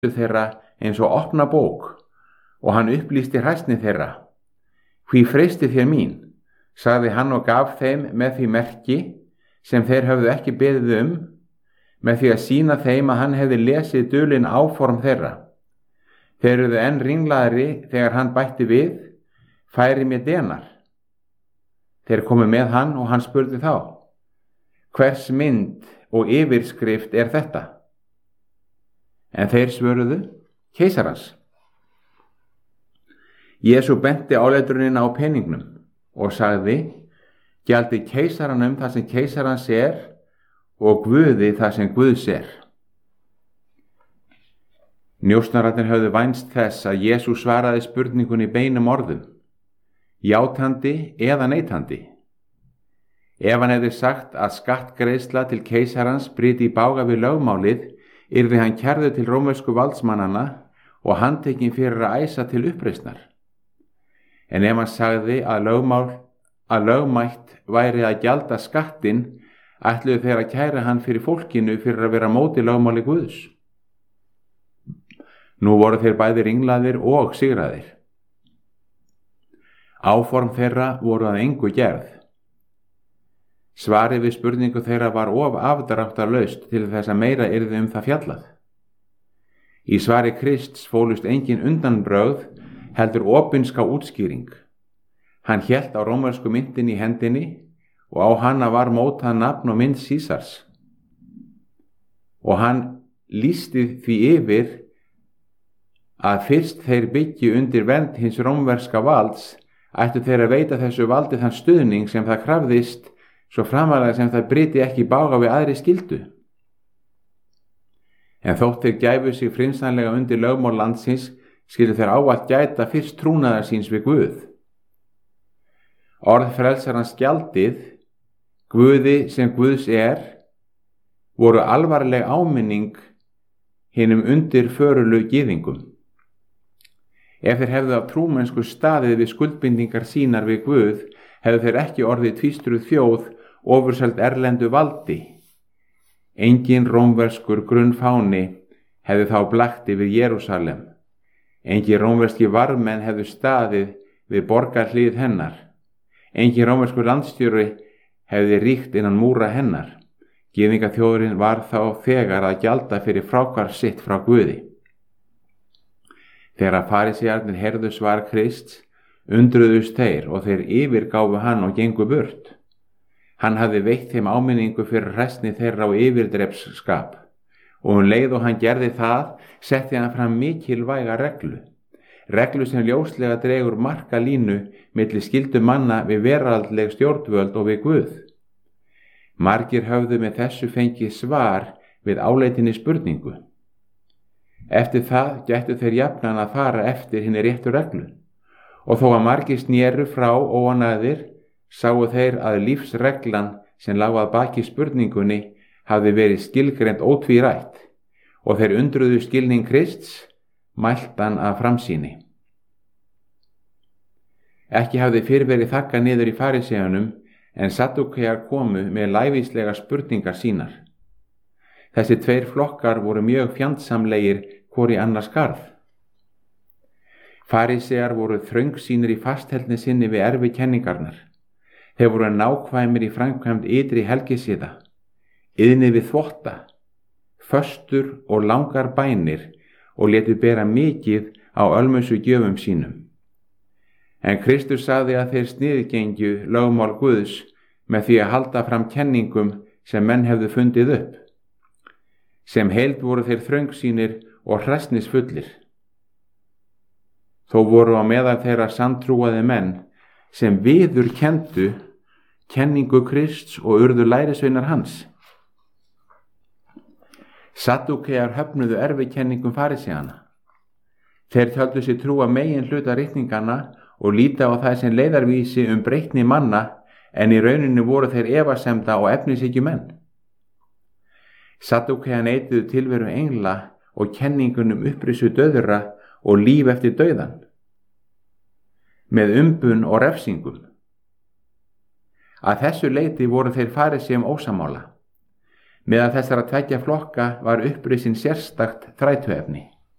þeirra eins og opna bók og hann upplýsti hræsni þeirra. Hví freystið þér mín, sagði hann og gaf þeim með því merki sem þeir höfðu ekki beðið með því að sýna þeim að hann hefði lesið dulin áform þeirra. Þeir eruðu enn ringlaðri þegar hann bætti við, færi mér denar. Þeir komu með hann og hann spurði þá, hvers mynd og yfirskrift er þetta? En þeir svöruðu, keisarans. Jesú benti áleitunin á peningnum og sagði, gjaldi keisaranum það sem keisarans og Guði það sem Guðs Njósnararnir höfðu vænst þess að Jesú svaraði spurningunni beinum orðum, játandi eða neitandi. Ef hann hefði sagt að skattgreiðsla til keisarans bryti í bága við lögmálið, yrði hann kærður til rómversku valdsmannanna og handtekinn fyrir að æsa til uppreisnar. En ef hann sagði að lögmætt væri að gjalda skattinn, ætluðu þeir að kæra hann fyrir fólkinu fyrir að vera móti lögmáli Guðs. Nú voru þeir bæði ringlaðir og sigraðir. Áform þeirra voru að engu gerð. Svarið við spurningu þeirra var of afdráttarlaust til þess að meira yrði það fjallað. Í svari Krists fólust engin undanbrögð, heldur opinska útskýring. Hann hélt á rómversku myntinni í hendinni og á hana var mótað nafn og mynd Sísars. Og hann lýsti því yfir að fyrst þeir byggju undir vernd hins rómverska valds, ættu þeir að veita þessu valdi þann stuðning sem það krafðist, svo framalega sem það bryti ekki í bága við aðri skyldu. En þótt þeir gæfu sig frymsamlega undir lögmál landsins, skyldu þeir ávallt gæta fyrst trúnaðar síns við Guð. Orð frelsarans gjaldið, Guði sem Guðs voru alvarleg áminning hinum undirförulu gyðingum. Ef þeir hefðu af trúmennsku staðið við skuldbindingar sínar við Guð, hefðu þeir ekki orðið tvístruð þjóð ofurseld erlendu valdi. Engin rómverskur grunnfáni hefði þá blakt yfir Jerúsalem. Engin rómverski varðmenn hefðu staðið við borgarhlið hennar. Engin rómverskur landstjóri hefði ríkt innan múra hennar. Gyðingaþjóðurinn var þá þegar að gjalda fyrir fráhvarf sitt frá Guði. Þegar farísearnir heyrðu svar Krists, undruðust þeir og þeir yfirgáfu hann og gengu burt. Hann hafði veitt þeim áminningu fyrir hræsni þeirra og yfirdrepsskap, og leið og hann gerði það, setti hann fram mikilvæga reglu sem ljóslega dregur marka línu milli skyldu manna við veraldleg stjórnvöld og við Guð. Margir höfðu með þessu fengið svar við áleitinni spurningu. Eftir það gættu þeir jafnan að fara eftir hinni réttu reglu, og þó að margir snéru frá óanæðir, sáu þeir að lífsreglan sem lá að baki spurningunni hafði verið skilgreint ótvírætt, og þeir undruðu skilning Krists, mæltan af framsýni. Ekki hafði fyrr verið þakkað niður í faríseunum, en saddúkæjar komu með lævíslega spurningar sínar. Þessi tveir flokkar voru mjög fjandsamlegir hvor í annars garð. Farísear voru þröngsýnir í fastheldni sinni við erfikenningarnar. Þeir voru nákvæmir í framkvæmd ytri helgisiða, iðnið við þvotta, föstur og langar bænir og létu bera mikið á ölmusu gjöfum sínum. En Kristur sagði að þeir sniðgengju lögmál Guðs með því að halda fram kenningum sem menn hefðu fundið upp. Sem heild voru þeir þröngsýnir og hræsnisfullir. Þó voru á meðal þeirra sanntrúaði menn sem viðurkenndu kenningu Krists og urðu lærisveinar hans. Saddúkæjar höfnuðu erfikenningum faríseana. Þeir töldu sig trúa megin hluta ritninganna og líta á það sem leiðarvísi breytni manna, en í rauninu voru þeir efasemda og efnishyggju menn. Saddúkæjar neituðu tilveru engla og kenningunum upprisu dauðra og líf eftir dauðan, með umbun og refsingum. Að þessu leyti voru þeir faríseum ósammála. Meðal þessara tveggja flokka var upprisin sérstakt þrætuefni.